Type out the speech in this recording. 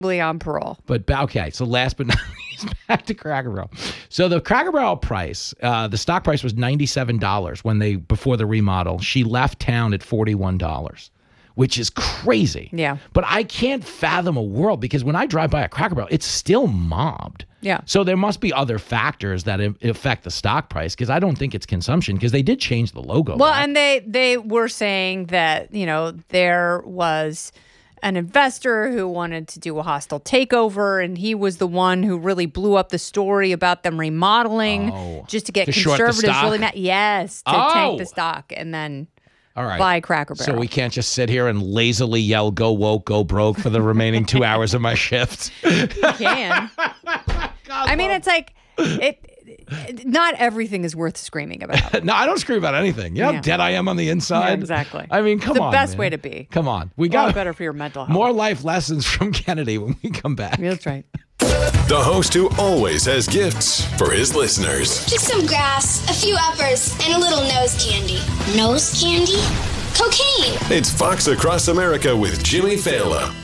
on parole. But okay, so last but not least, back to Cracker Barrel. So the Cracker Barrel price, the stock price was $97 before the remodel. She left town at $41, which is crazy. Yeah. But I can't fathom a world, because when I drive by a Cracker Barrel, it's still mobbed. Yeah. So there must be other factors that affect the stock price, because I don't think it's consumption, because they did change the logo. Well, back. and they were saying that, there was an investor who wanted to do a hostile takeover, and he was the one who really blew up the story about them remodeling just to get conservatives really mad. Yes, to tank the stock and then buy Cracker Barrel. So we can't just sit here and lazily yell, go woke, go broke for the remaining 2 hours of my shift. You can. I mean, it's like, not everything is worth screaming about. No, I don't scream about anything. You know how dead I am on the inside? Yeah, exactly. I mean, come on. The best man. way to be. Come on. We got better for your mental health. More life lessons from Kennedy when we come back. Yeah, that's right. The host who always has gifts for his listeners. Just some grass, a few uppers, and a little nose candy. Nose candy? Cocaine. It's Fox Across America with Jimmy Fallon.